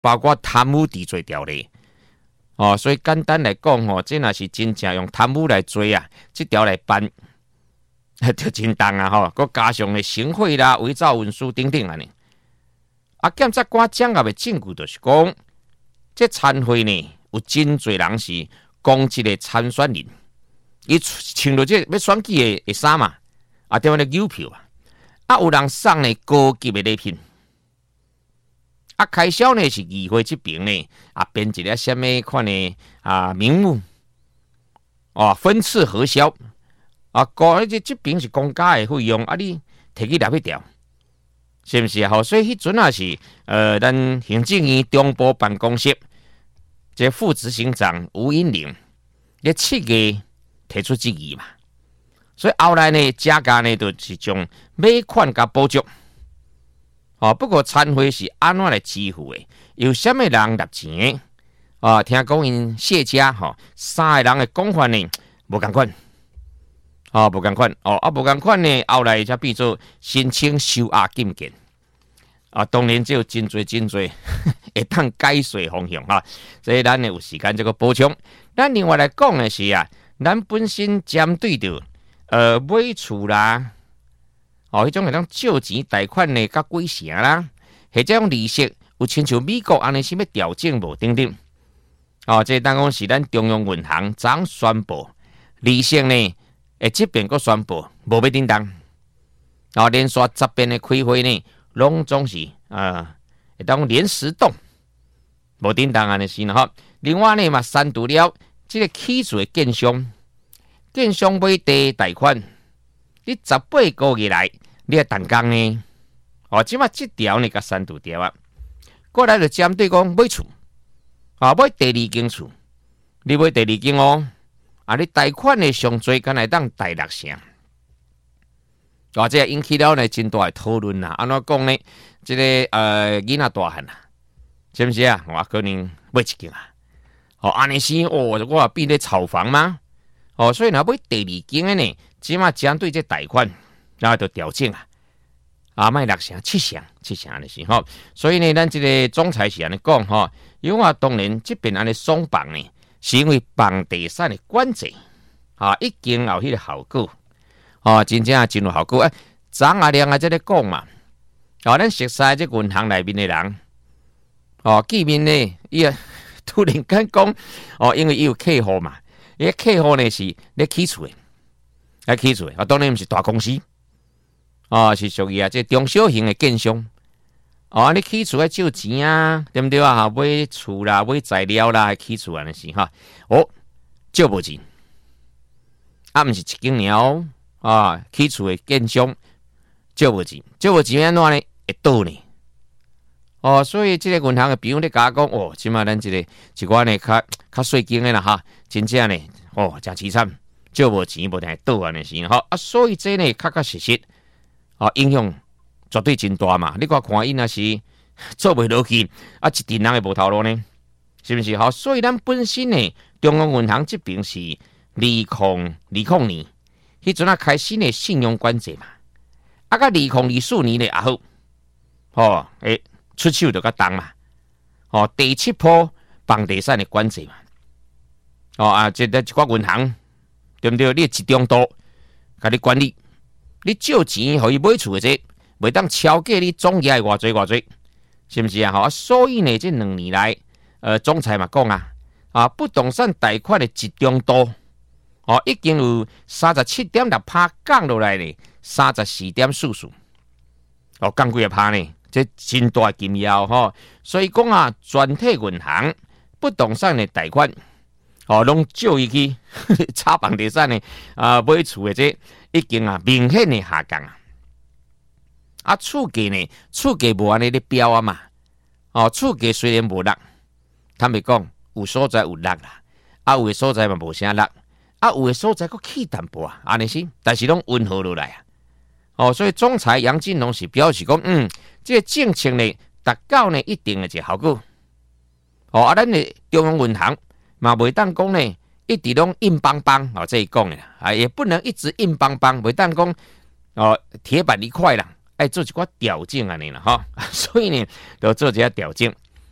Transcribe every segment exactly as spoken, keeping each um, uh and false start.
包括贪污治罪条例。哦，所以简单来讲吼，这若是真正用贪污来追啊，这条来办，就真重啊吼。佮加上咧行贿啦、伪造文书等等安尼。啊，检察官掌握的证据就是讲，这参会呢有真侪人是公职的参选人，伊穿着这要选举的的衫嘛，啊，踮咧邮票啊，啊有人送呢高级的礼品。啊，开销呢是议会这边呢，啊编一个什么款的啊名目，哦分次核销，啊高这这边是公家的费用，啊你摕去纳去调，是不是啊？好，所以迄阵啊是呃，咱行政院中部办公室这副执行长吴英玲，咧七月提出质疑嘛，所以后来呢，加价呢就是将尾款甲补足。哦，不过参会是安怎来支付的？有什么人纳钱的？啊，听讲因谢家吼、哦，三个人的讲法呢无共款，哦，无共款，哦，啊无共款呢，后来才变做申请收押禁见。啊，当然只有真侪真侪会当解说方向哈，所以咱呢有时间这个补充。咱另外来讲的是啊，咱本身针对着呃买厝啦。哦，迄种迄种借钱贷款呢，甲几成啦，或者种利息有亲像美国安尼什么调整无等等。哦，这当讲是咱中央银行昨宣布利息呢，会这边个宣布无要叮当。哦，连续十遍的开会呢，拢总是啊，会当连时动无叮当安尼是呢吼。另外呢嘛，删除了这个起诉的建商，建商买地贷款。你十八个月来，你要动工呢？哦，即马这条呢，甲删除掉啊。过来就针对讲买厝，啊，买第二间厝，你买第二间哦，啊，你贷款呢上最敢来当贷六成，或者引起了呢真大的讨论啦。安怎讲呢？这个呃囡仔大汉啊，是不是啊？我可能买一间啊。哦，安尼是哦，我变咧炒房吗？哦，所以若买第二间的呢？即马针对这贷款，然后就调整啊，啊，卖六成、七成、七成安尼是吼。所以呢，咱这个总裁是安尼讲吼，因为我当然这边安尼松绑呢，是因为房地产的管制啊，已经有迄个效果，哦，真正真有效果。哎，张阿亮啊，在咧讲嘛，哦，咱熟悉这银行内面的人，哦，见面呢，伊啊突然间讲，哦，因为伊有客户嘛，伊客户呢是咧起厝的。来起厝啊，当然毋是大公司，哦，是属于啊，这中小型的建商，哦，你起厝要借钱啊，对不对啊？买厝啦，买材料啦，起厝安尼是哈，哦，借无钱，啊，毋是一间鸟啊，起厝的建商借无钱，借无钱安怎呢？会倒呢？哦，所以这个银行的朋友咧甲我讲，哦，即马咱这个一寡呢较较细间的啦哈，真正呢，哦，真凄惨。借无钱无定倒安尼是吼啊，所以这呢确确实实啊影响绝对真大嘛。你看看伊若是做袂落去，啊一定人会无头路呢，是不是？好，所以咱本身呢，中央银行这边是二零二零年，迄阵啊开始呢信用管制嘛，啊甲二零二四年呢也好，吼诶出手就较重嘛，吼第七波房地产的管制嘛，哦啊，这个一寡银行。对不对？你集中度，甲你管理，你借钱互伊买厝的这，袂当超过你总额的偌济偌济，是不是啊？吼，所以呢，这两年来，呃，总裁嘛讲啊，啊，不动产贷款的集中度，哦，已经有三十七点六趴降落来呢，三十四点四四，哦，降几啊趴呢？这真大金腰吼，所以讲啊，全体银行不动产的贷款。哦，拢借伊去炒房地产呢，啊，买厝的这已经啊明显的下降啊。啊，厝价呢，厝价无安尼咧飙啊嘛。哦，厝价虽然无落，坦白讲，有所在有落啦，啊，有的所在嘛无啥落，啊，有的所在佫起淡薄啊，安尼是，但是拢温和落来啊。哦，所以总裁杨金龙是表示讲，嗯，这个政策呢，达到呢一定的一个效果。哦，啊，咱的中央银行。嘛，袂当讲呢，一直拢硬邦邦哦，这一讲的啊，也不能一直硬邦邦，袂当讲哦，铁板一块啦，爱做一寡调整安尼啦哈，所以呢，要做一下调整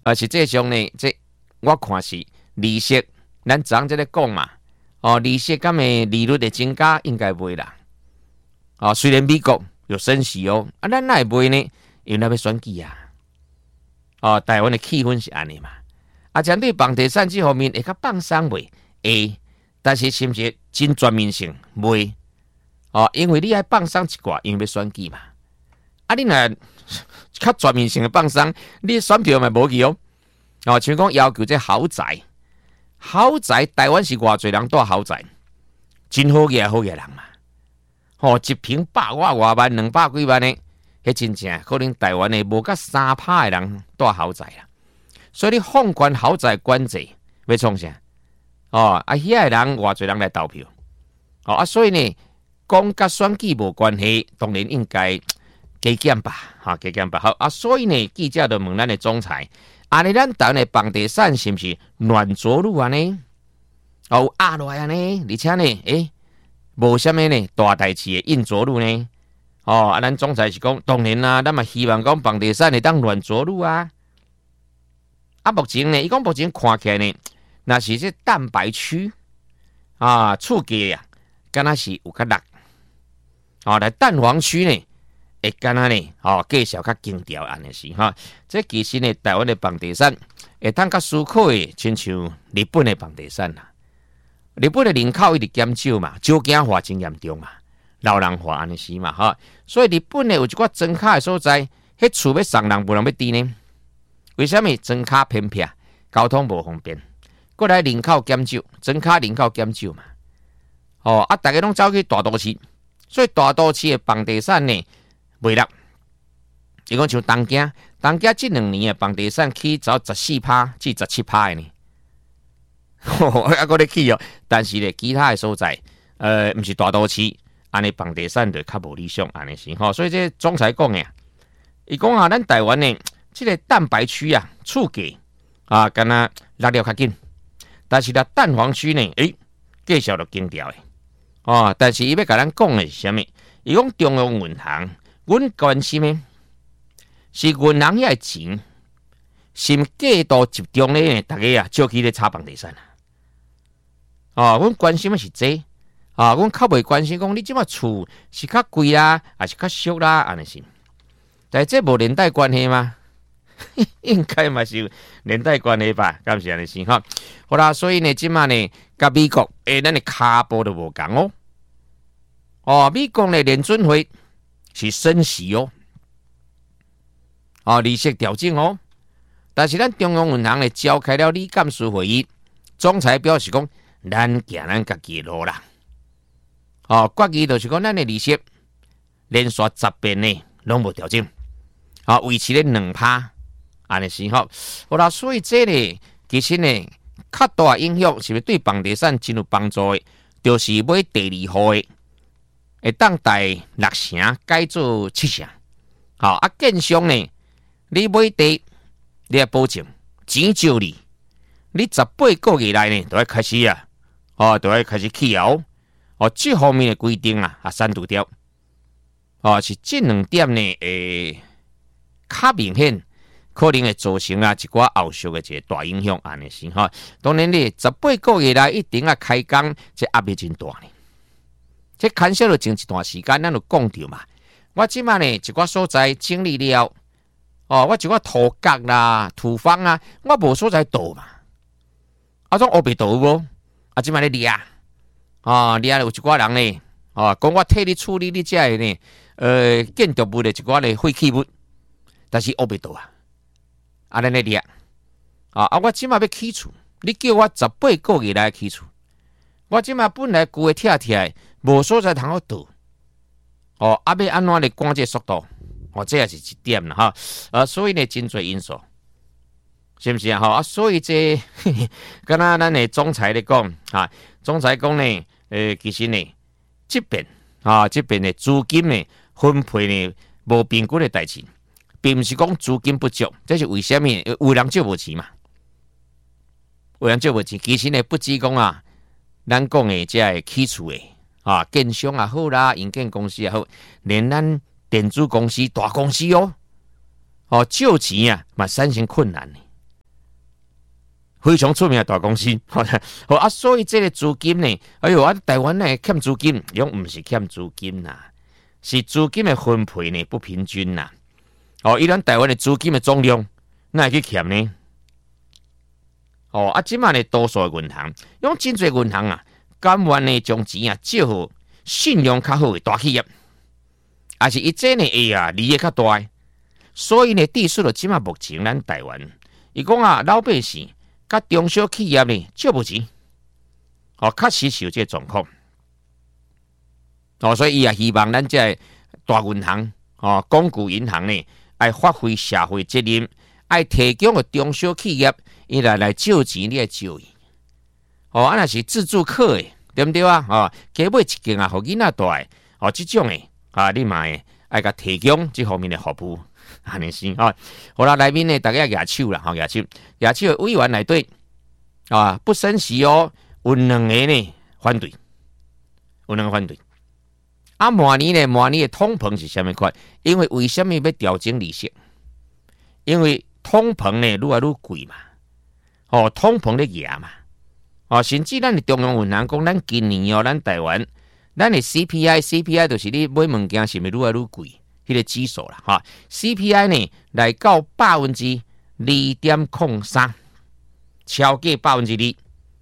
而实际上呢，这我看是利息，咱昨昏这咧讲嘛，哦，利息咁的利率的增加应该袂啦。哦，虽然美国有升息哦，啊，咱哪会袂呢？因为咱要选举啊。哦，台湾的气氛是安尼嘛。啊，针对房地产这方面会较放松袂？会，但是是毋是真全面性袂？哦，因为你爱放松一寡，因为要选举嘛。啊，你若较全面性的放松，你选票嘛无去哦。哦，像讲要求这豪宅，豪宅台湾是偌侪人住豪宅，真好个好个人嘛。哦，一平百外外万、两百几万呢，迄真正可能台湾的无甲三趴的人住豪宅啦。所以你放宽豪宅管制，要创啥？哦，啊，遐个人偌侪人来投票，哦啊，所以呢，讲甲选举无关系，当然应该加减吧，哈，加减吧。好啊，所以呢，记者就问咱的总裁，安尼咱台湾的房地产是毋是乱着陆啊呢？哦，压落来啊呢？而且呢，诶，无啥物呢大代志的硬着陆呢？哦，啊，咱总裁是讲，当然啦，咱嘛希望讲房地产会当乱着陆啊。啊，目前呢，伊讲目前看起来呢，那是这蛋白区啊，厝价啊，敢若是有较落。哦，来蛋黄区呢，会敢若呢，哦，介绍较精调安尼是哈。这其实呢，台湾的房地产会当较思考的，亲像日本的房地产啦。日本的人口一直减少嘛，少子化真严重嘛，老人化安尼是嘛哈。所以日本呢有一寡庄卡的所在，迄厝要送人无人要住呢。为什么庄卡偏僻，交通无方便？过来人口减少，庄卡人口减少嘛。哦啊，大家拢走去大都市，所以大都市的房地产呢袂落。伊讲像东京，东京这两年的房地产起走十四趴至十七趴的呢。啊，我咧起哦，但是咧其他的所在，呃，毋是大都市，安尼房地产就较无理想，安尼是吼。所以这总裁讲的，伊讲啊，咱台湾呢。这个蛋白区啊，厝价啊，敢若落了较紧，但是咧蛋黄区呢，诶，介绍就经调的哦。但是伊要甲咱讲的是啥物？伊讲中央银行，阮关心的是银行遐的钱，是毋过度集中咧？大家啊，照去咧炒房地产啊。哦，阮关心的是这啊，阮较袂关心讲你即马厝是较贵啦，还是较俗啦，安尼是。但是这无连带关系吗？应该嘛是有连带关系吧，敢是安尼是哈。好啦，所以呢，即马呢，甲美国诶，咱的骹步都无共哦。哦，美国的联准会是升息哦，哦，利息调整哦。但是咱中央银行呢召开了理监事会议，总裁表示讲，咱行咱家己的路啦。哦，决议就是讲，咱的利息连续十遍呢拢无调整，啊，维持咧两趴。安尼是吼，好啦，所以这呢，其实呢，较大影响是不是对房地产真有帮助的？就是买第二户的，会当贷六成改做七成。好啊，建商呢，你买地，你要保证钱借你，你十八个月内呢，就要开始啊，哦，就要开始起哦，哦，这方面的规定啊，啊删除掉。哦，是这两点呢，诶，较明显。可能会造成啊一寡后续的一个大影响，安尼是哈。当然咧，十八个月来一定啊开工，这压力真大呢。这牵涉了前一段时间，咱就讲到嘛。我即马呢一寡所在整理了，哦，我一寡土角啦、土方啊，我无所在倒嘛。啊，种乌白倒无？啊，即马咧掠啊，掠有一寡人呢，哦，讲我替你处理你遮个呢，呃，建筑物的一寡咧废弃物，但是乌白倒啊。啊，咱咧掠啊！啊，我即马要起厝，你叫我十八个月来起厝，我即马本来旧诶拆拆，无所在通好倒。哦，啊，要安怎咧赶这速度？哦，这也是一点啦哈。啊，所以呢，真侪因素，是不是啊？哈啊，所以这，敢若咱诶总裁咧讲啊，总裁讲呢，诶、呃，其实呢，这边啊，这边的资金呢分配呢无平均的代志。并不是讲资金不足，这是为什么？有人借无钱嘛？有人借无钱，其实呢不止讲啊，咱讲的这个起厝的啊，建商也好啦，营建公司也好，连咱电子公司、大公司哦，哦借钱啊嘛产生困难呢。 非常出名的大公司。好啊，所以这个资金呢，哎呦，啊台湾呢欠资金，用唔是欠资金啦，是资金的分配呢不平均啦。哦，伊咱台湾的资金的总量，哪会去欠呢？哦，啊，即卖呢多数的银行，用真侪银行啊，甘愿呢将钱啊借互信用较好的大企业，也是伊这呢哎呀利益较大的，所以呢，致使了即卖目前咱台湾，伊讲啊老百姓甲中小企业呢借不钱，哦，确实是有这状况。哦，所以伊也希望咱这大银行，哦，公股银行呢，爱发挥社会责任，爱提供个中小企业。伊来来借钱，你来借伊，哦，啊那是自助客诶，对不对啊？哦，加买一间啊，互囡仔住诶，哦，这种诶，啊，你嘛会爱甲提供这方面诶服务，安尼是啊。好啦，内面呢，大家举手啦，吼，举手，举手诶委员内底啊，不升息哦，有两个呢反对，有两个反对。啊，明年呢，明年诶通膨是虾米款？因为为虾米要调整利息？因为通膨呢，愈来愈贵嘛。哦，通膨咧压嘛，哦，甚至咱的中央银行讲，咱今年哦，咱台湾，咱的 C P I，C P I 就是你买物件是咪愈来愈贵，迄、那个指数啦，哈 ，C P I 呢来到百分之二点零三，超过百分之二，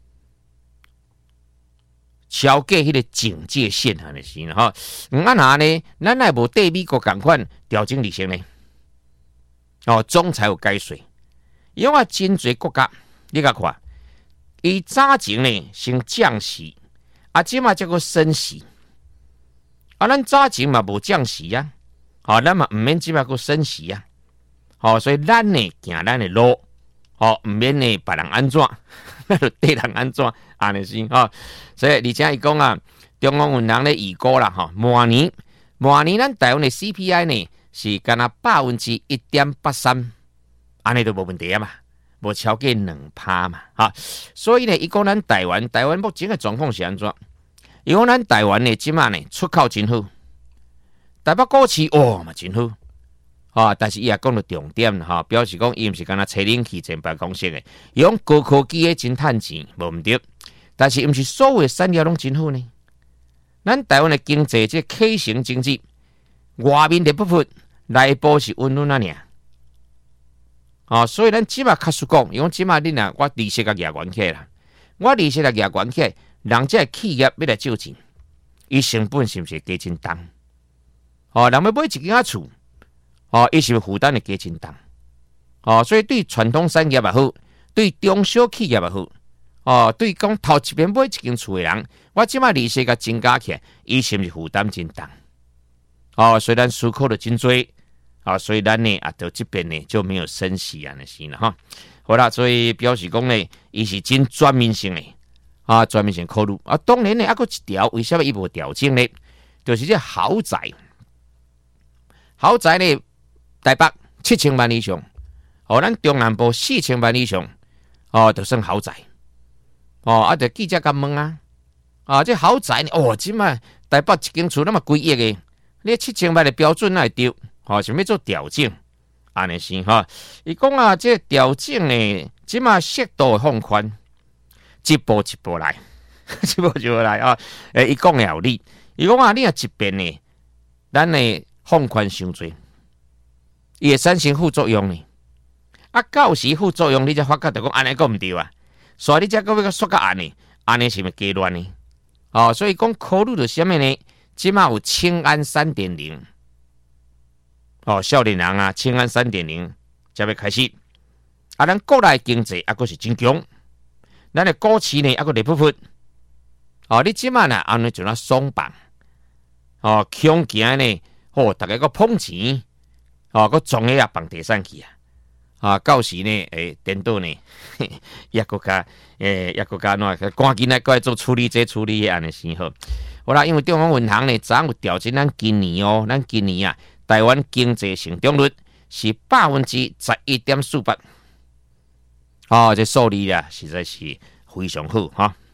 超过迄个警戒线安尼是啦，哈，啊那呢，咱来无对美国共款调整利息呢？哦，总裁有改税，因为真侪国家。你甲看，伊早前呢先降息，啊，即嘛叫个升息，啊，咱早前嘛无降息啊，好，咱嘛毋免即嘛个升息啊，好，所以咱呢行咱的路，好，毋免呢别人安怎，那就对人安怎，安尼是吼，所以而且伊讲啊，中央银行咧预估啦，吼，明年明年咱台湾的 C P I 呢是干那百分之一点八三，安尼都无问题啊嘛。无超过两趴嘛，哈，所以呢，伊讲咱台湾，台湾目前的状况是安怎？伊讲咱台湾呢，即马呢出口真好，台北股市哦嘛真好，啊，但是伊也讲到重点哈，表示讲伊毋是干那车冷气全办公室的，伊讲高科技的真趁钱，无毋对，但是毋是所有的产业拢真好呢。咱台湾的经济即 K 型经济，外面的部分内部是温润啊尔。哦，所以咱即马确实讲，因为即马你若我利息甲压悬起啦，我利息甲压悬起，人这企业要来借钱，伊成本是毋是加真重？哦，人要买一间啊厝，哦，伊是负担的加真重。哦，所以对传统产业也好，对中小企业也好，哦，对讲头一遍买一间厝的人，我即马利息甲增加起来，伊是毋是负担真重？哦，所以咱思考的真多。啊，所以咱呢啊，到这边呢就没有升息啊，那是了哈。好啦，所以表示讲呢，伊是真全面性的啊，全面性考虑啊。当然呢，还佫一条，为什么伊无调整呢？就是这豪宅，豪宅呢，台北七千万以上，哦，咱中南部四千万以上，哦，就算豪宅。哦，啊，就记者甲问啊，啊，这豪宅呢，哦，即卖台北一间厝那么几亿的，你七千万的标准哪会对？哦，想要做调整，安尼是哈。伊讲啊，这调整呢，即马适度放宽，一步一步来，一步一步来啊。诶，伊讲有理。伊讲啊，你若一边呢，咱呢放宽伤济，伊会产生副作用呢。啊，到时副作用你才发觉着讲安尼个毋对啊。所以你才个要说个安尼，安尼是咪加乱呢？哦，所以讲考虑着什么呢？即马有清安三点零。哦，少年人啊，清安三点零才要开始。啊，咱国内经济还佫是真强，咱的股市呢还佫热不不。哦，你即马呢安尼就那松绑，哦，强行呢，哦，大家佫捧钱，哦，佫总个也放地产去啊，啊，到时呢，诶，颠倒呢，也佫加，诶，也佫加哪，赶紧来过来做处理这处理安尼先好。好啦，因为中央银行呢，昨有调整咱今年哦，咱今年啊。台湾经济成长率是百分之十一点四八，哦，这数字啊，实在是非常好哈。